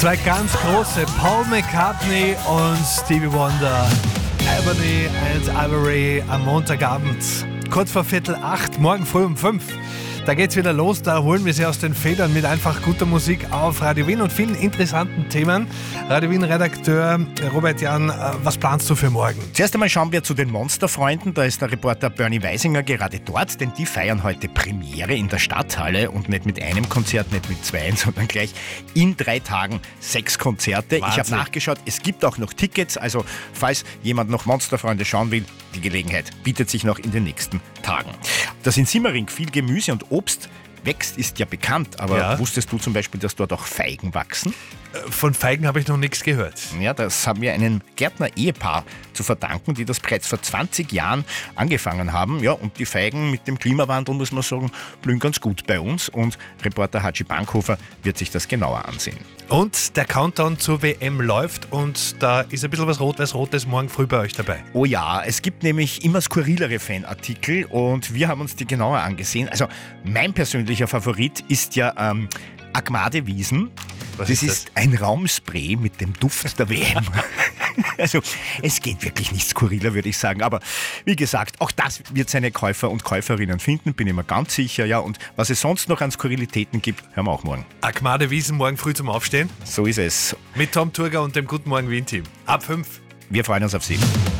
Zwei ganz große, Paul McCartney und Stevie Wonder. Ebony and Ivory am Montagabend. Kurz vor 7:15, morgen früh um 5. Da geht's wieder los, da holen wir sie aus den Federn mit einfach guter Musik auf Radio Wien und vielen interessanten Themen. Radio Wien-Redakteur Robert Jan, was planst du für morgen? Zuerst einmal schauen wir zu den Monsterfreunden. Da ist der Reporter Bernie Weisinger gerade dort, denn die feiern heute Premiere in der Stadthalle und nicht mit einem Konzert, nicht mit zwei, sondern gleich in 3 Tagen 6 Konzerte. Wahnsinn. Ich habe nachgeschaut, es gibt auch noch Tickets, also falls jemand noch Monsterfreunde schauen will, die Gelegenheit bietet sich noch in den nächsten Tagen. Dass in Simmering viel Gemüse und Obst wächst, ist ja bekannt, aber Ja. Wusstest du zum Beispiel, dass dort auch Feigen wachsen? Von Feigen habe ich noch nichts gehört. Ja, das haben wir einem Gärtner-Ehepaar zu verdanken, die das bereits vor 20 Jahren angefangen haben. Ja, und die Feigen mit dem Klimawandel, muss man sagen, blühen ganz gut bei uns. Und Reporter Haji Bankhofer wird sich das genauer ansehen. Und der Countdown zur WM läuft und da ist ein bisschen was Rot-Weiß-Rotes morgen früh bei euch dabei. Oh ja, es gibt nämlich immer skurrilere Fanartikel und wir haben uns die genauer angesehen. Also mein persönlicher Favorit ist ja Agmade Wiesen. Was Das ist ist ein Raumspray mit dem Duft der WM. Also es geht wirklich nicht skurriler, würde ich sagen. Aber wie gesagt, auch das wird seine Käufer und Käuferinnen finden, bin ich mir ganz sicher. Ja, und was es sonst noch an Skurrilitäten gibt, hören wir auch morgen. Agmade Wiesen morgen früh zum Aufstehen So ist es. mit Tom Turger und dem Guten Morgen Wien-Team. Ab 5. Wir freuen uns auf Sie.